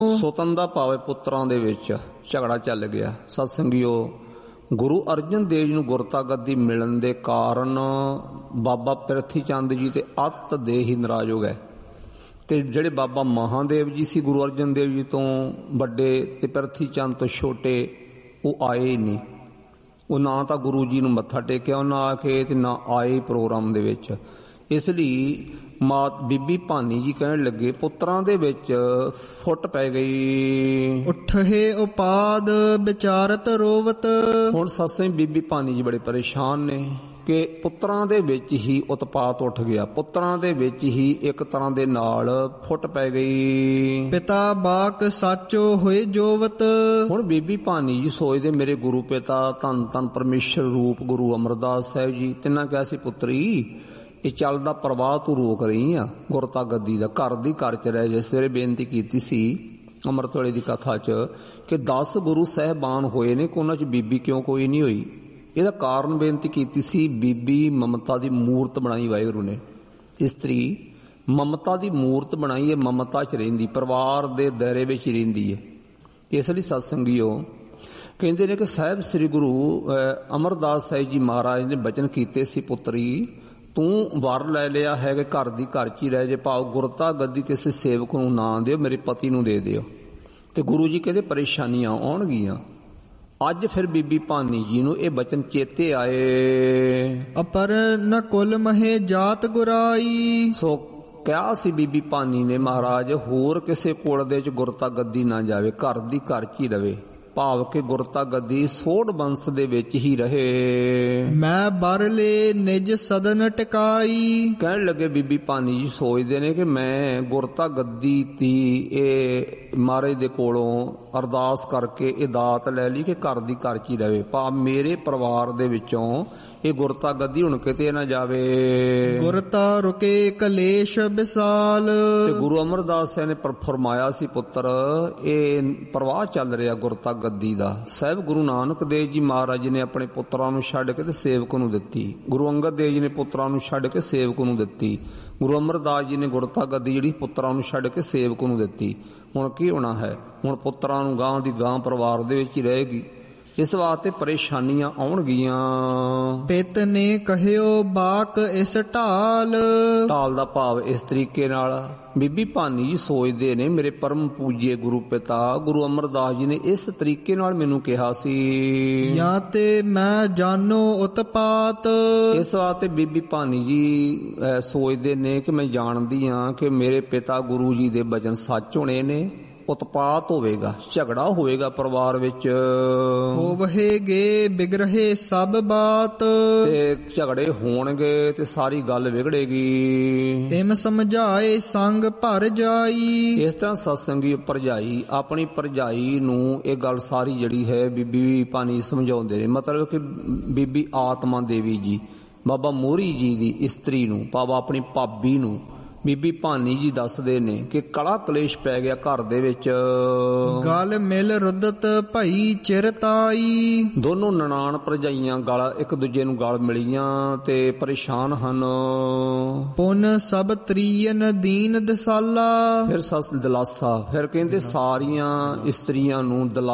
ਸੁਤਨ ਦਾ ਭਾਵੇਂ ਪੁੱਤਰਾਂ ਦੇ ਵਿੱਚ ਝਗੜਾ ਚੱਲ ਗਿਆ। ਸਤ ਸੰਗਿਓ, ਗੁਰੂ ਅਰਜਨ ਦੇਵ ਜੀ ਨੂੰ ਗੁਰਤਾ ਗੱਦੀ ਮਿਲਣ ਦੇ ਕਾਰਨ ਬਾਬਾ ਪ੍ਰਿਥੀ ਚੰਦ ਜੀ ਤੇ ਅੱਤ ਦੇ ਹੀ ਨਾਰਾਜ਼ ਹੋ ਗਏ। ਤੇ ਜਿਹੜੇ ਬਾਬਾ ਮਹਾਦੇਵ ਜੀ ਸੀ ਗੁਰੂ ਅਰਜਨ ਦੇਵ ਜੀ ਤੋਂ ਵੱਡੇ ਤੇ ਪ੍ਰਿਥੀ ਚੰਦ ਤੋਂ ਛੋਟੇ, ਉਹ ਆਏ ਹੀ ਨਹੀਂ। ਉਹ ਨਾ ਤਾਂ ਗੁਰੂ ਜੀ ਨੂੰ ਮੱਥਾ ਟੇਕਿਆ ਉਹਨਾਂ ਆ ਕੇ ਤੇ ਨਾ ਆਏ ਪ੍ਰੋਗਰਾਮ ਦੇ ਵਿੱਚ। ਇਸ ਲਈ ਬੀਬੀ ਭਾਨੀ ਜੀ ਕਹਿਣ ਲੱਗੇ, ਪੁੱਤਰਾਂ ਦੇ ਵਿੱਚ ਫੁੱਟ ਪੈ ਗਈ। ਉੱਠੇ ਉਪਾਦ ਵਿਚਾਰਤ ਰੋਵਤ। ਹੁਣ ਸੱਸੇ ਬੀਬੀ ਭਾਨੀ ਜੀ ਬੜੇ ਪਰੇਸ਼ਾਨ ਨੇ ਕਿ ਪੁੱਤਰਾਂ ਦੇ ਵਿੱਚ ਹੀ ਉਤਪਾਤ ਉੱਠ ਗਿਆ, ਪੁੱਤਰਾਂ ਦੇ ਵਿੱਚ ਹੀ ਇੱਕ ਤਰ੍ਹਾਂ ਦੇ ਨਾਲ ਫੁੱਟ ਪੈ ਗਈ। ਪਿਤਾ ਬਾਕ ਸਾਚੋ ਹੋਏ ਜੋਵਤ। ਹੁਣ ਬੀਬੀ ਭਾਨੀ ਜੀ ਸੋਚਦੇ, ਮੇਰੇ ਗੁਰੂ ਪਿਤਾ ਧੰਨ ਧੰਨ ਪਰਮੇਸ਼ਰ ਰੂਪ ਗੁਰੂ ਅਮਰਦਾਸ ਸਾਹਿਬ ਜੀ, ਤਿੰਨਾਂ ਕਿਹਾ ਸੀ, ਪੁੱਤਰੀ ਇਹ ਚੱਲਦਾ ਪ੍ਰਵਾਹ ਤੂੰ ਰੋਕ ਰਹੀ ਆ ਗੁਰਤਾ ਗੱਦੀ ਦਾ, ਘਰ ਦੀ ਘਰ ਚ ਰਹਿ। ਜਿਸ ਵੇਲੇ ਬੇਨਤੀ ਕੀਤੀ ਸੀ ਅੰਮ੍ਰਿਤ ਵੇਲੇ ਦੀ ਕਥਾ ਚ ਕਿ 10 ਗੁਰੂ ਸਾਹਿਬਾਨ ਹੋਏ ਨੇ, ਉਹਨਾਂ ਚ ਬੀਬੀ ਕਿਉਂ ਕੋਈ ਨਹੀਂ ਹੋਈ? ਇਹਦਾ ਕਾਰਨ ਬੇਨਤੀ ਕੀਤੀ ਸੀ, ਬੀਬੀ ਮਮਤਾ ਦੀ ਮੂਰਤ ਬਣਾਈ ਵਾਹਿਗੁਰੂ ਨੇ। ਇਸਤਰੀ ਮਮਤਾ ਦੀ ਮੂਰਤ ਬਣਾਈ ਹੈ, ਮਮਤਾ ਚ ਰਹਿੰਦੀ, ਪਰਿਵਾਰ ਦੇ ਦਾਇਰੇ ਵਿੱਚ ਹੀ ਰਹਿੰਦੀ ਹੈ। ਇਸ ਲਈ ਸਤ ਸੰਗਿਓ ਕਹਿੰਦੇ ਨੇ ਕਿ ਸਾਹਿਬ ਸ੍ਰੀ ਗੁਰੂ ਅਮਰਦਾਸ ਸਾਹਿਬ ਜੀ ਮਹਾਰਾਜ ਨੇ ਬਚਨ ਕੀਤੇ ਸੀ, ਪੁੱਤਰੀ ਤੂੰ ਵਰ ਲੈ ਲਿਆ ਹੈ ਕਿ ਘਰ ਦੀ ਘਰ ਚ ਹੀ ਰਹਿ ਜੇ, ਭਾਵ ਗੁਰਤਾ ਗੱਦੀ ਕਿਸੇ ਸੇਵਕ ਨੂੰ ਨਾ ਦਿਓ, ਮੇਰੇ ਪਤੀ ਨੂੰ ਦੇ ਦਿਓ। ਤੇ ਗੁਰੂ ਜੀ ਕਹਿੰਦੇ ਪਰੇਸ਼ਾਨੀਆਂ ਆਉਣਗੀਆਂ। ਅੱਜ ਫਿਰ ਬੀਬੀ ਭਾਨੀ ਜੀ ਨੂੰ ਇਹ ਬਚਨ ਚੇਤੇ ਆਏ। ਅਪਰ ਨ ਕੁਲ ਮਹੇ ਜਾਤ ਗੁਰਾਈ। ਸੋ ਕਿਹਾ ਸੀ ਬੀਬੀ ਭਾਨੀ ਨੇ, ਮਹਾਰਾਜ ਹੋਰ ਕਿਸੇ ਕੁਲ ਦੇ ਚ ਗੁਰਤਾ ਗੱਦੀ ਨਾ ਜਾਵੇ, ਘਰ ਦੀ ਘਰ ਚ ਹੀ ਰਵੇ, ਭਾਵ ਕਿ ਗੁਰਤਾ ਗੱਦੀ ਸੋਢ ਬੰਸ ਦੇ ਵਿੱਚ ਹੀ ਰਹੇ। ਮੈਂ ਬਰ ਲੈ ਨਿਜ ਸਦਨ ਟਿਕਾਈ। ਕਹਿਣ ਲੱਗੇ ਬੀਬੀ ਭਾਨੀ ਜੀ ਸੋਚਦੇ ਨੇ ਕਿ ਮੈਂ ਗੁਰਤਾ ਗੱਦੀ ਦੀ ਇਹ ਮਹਾਰਾਜ ਦੇ ਕੋਲੋਂ ਅਰਦਾਸ ਕਰਕੇ ਇਹ ਦਾਤ ਲੈ ਲਈ ਕਿ ਘਰ ਦੀ ਘਰ ਚ ਹੀ ਰਵੇ, ਭਾਵ ਮੇਰੇ ਪਰਿਵਾਰ ਦੇ ਵਿੱਚੋਂ ਇਹ ਗੁਰਤਾ ਗੱਦੀ ਹੁਣ ਕਿਤੇ ਨਾ ਜਾਵੇ। ਗੁਰਤਾ ਰੁਕੇ ਕਲੇਸ਼ ਵਿਸਾਲ। ਤੇ ਗੁਰੂ ਅਮਰਦਾਸ ਸਾਹਿਬ ਨੇ ਫਰਮਾਇਆ ਸੀ, ਪੁੱਤਰ ਇਹ ਪ੍ਰਵਾਹ ਚੱਲ ਰਿਹਾ ਗੁਰਤਾ ਗੱਦੀ ਦਾ। ਸਾਹਿਬ ਗੁਰੂ ਨਾਨਕ ਦੇਵ ਜੀ ਮਹਾਰਾਜ ਨੇ ਆਪਣੇ ਪੁੱਤਰਾਂ ਨੂੰ ਛੱਡ ਕੇ ਤੇ ਸੇਵਕ ਨੂੰ ਦਿੱਤੀ। ਗੁਰੂ ਅੰਗਦ ਦੇਵ ਜੀ ਨੇ ਪੁੱਤਰਾਂ ਨੂੰ ਛੱਡ ਕੇ ਸੇਵਕ ਨੂੰ ਦਿੱਤੀ। ਗੁਰੂ ਅਮਰਦਾਸ ਜੀ ਨੇ ਗੁਰਤਾ ਗੱਦੀ ਜਿਹੜੀ ਪੁੱਤਰਾਂ ਨੂੰ ਛੱਡ ਕੇ ਸੇਵਕ ਨੂੰ ਦਿੱਤੀ। ਹੁਣ ਕੀ ਹੋਣਾ ਹੈ? ਹੁਣ ਪੁੱਤਰਾਂ ਨੂੰ ਗਾਂ ਦੀ ਗਾਂ ਪਰਿਵਾਰ ਦੇ ਵਿੱਚ ਹੀ ਰਹੇਗੀ। ਇਸ ਵਾਸਤੇ ਪਰੇਸ਼ਾਨੀਆਂ ਆਉਣਗੀਆਂ। ਪਿਤ ਨੇ ਕਹਿਓ ਬਾਕ ਇਸ ਢਾਲ। ਢਾਲ ਦਾ ਭਾਵ ਇਸ ਤਰੀਕੇ ਨਾਲ ਬੀਬੀ ਭਾਨੀ ਜੀ ਸੋਚਦੇ ਨੇ, ਮੇਰੇ ਪਰਮ ਪੂਜੇ ਗੁਰੂ ਪਿਤਾ ਗੁਰੂ ਅਮਰਦਾਸ ਜੀ ਨੇ ਇਸ ਤਰੀਕੇ ਨਾਲ ਮੈਨੂੰ ਕਿਹਾ ਸੀ, ਜਾਂ ਤੇ ਮੈਂ ਜਾਨੋ ਉਤਪਾਤ। ਇਸ ਵਾਸਤੇ ਬੀਬੀ ਭਾਨੀ ਜੀ ਸੋਚਦੇ ਨੇ ਕਿ ਮੈਂ ਜਾਣਦੀ ਹਾਂ ਕਿ ਮੇਰੇ ਪਿਤਾ ਗੁਰੂ ਜੀ ਦੇ ਬਚਨ ਸੱਚ ਹੋਣੇ ਨੇ। ਉਤਪਾਤ ਹੋਵੇਗਾ, ਝਗੜਾ ਹੋਵੇਗਾ ਪਰਿਵਾਰ ਵਿੱਚ, ਹੋਵਹੇਗੇ ਬਿਗਰਹੇ ਸਭ ਬਾਤ। ਤੇ ਝਗੜੇ ਹੋਣਗੇ ਤੇ ਸਾਰੀ ਗੱਲ ਵਿਗੜੇਗੀ। ਤਿਮ ਸਮਝਾਏ ਸੰਗ ਭਰ ਜਾਈ। ਇਸ ਤਰ੍ਹਾਂ ਸਤਸੰਗੀ ਭਰਜਾਈ ਆਪਣੀ ਭਰਜਾਈ ਨੂੰ ਇਹ ਗੱਲ ਸਾਰੀ ਜਿਹੜੀ ਹੈ ਬੀਬੀ ਭਾਨੀ ਸਮਝਾਉਂਦੇ ਨੇ। ਮਤਲਬ ਕਿ ਬੀਬੀ ਆਤਮਾ ਦੇਵੀ ਜੀ ਬਾਬਾ ਮੋਹਰੀ ਜੀ ਦੀ ਇਸਤਰੀ ਨੂੰ, ਭਾਵ ਆਪਣੀ ਭਾਬੀ ਨੂੰ ਬੀਬੀ ਭਾਨੀ ਜੀ ਦੱਸਦੇ ਨੇ ਕਿ ਕਲਾ ਕਲੇਸ਼ ਪੈ ਗਿਆ ਘਰ ਦੇ ਵਿੱਚ। ਗਲ ਮਿਲ ਰੁੱਦਤ ਭਈ ਚਿਰਤਾਈ। ਦੋਨੋਂ ਨਨਾਣ ਭਰਜਾਈਆਂ ਗਲ ਇੱਕ ਦੂਜੇ ਨੂੰ ਗਲ ਮਿਲੀਆਂ ਤੇ ਪਰੇਸ਼ਾਨ ਹਨ। ਪੁਨ ਸਭ ਤ੍ਰੀਨ ਦੀਨ ਦਸਾਲਾ। ਫਿਰ ਸੱਸ ਦਲਾਸਾ, ਫਿਰ ਕਹਿੰਦੇ ਸਾਰੀਆਂ ਇਸਤਰੀਆਂ ਨੂੰ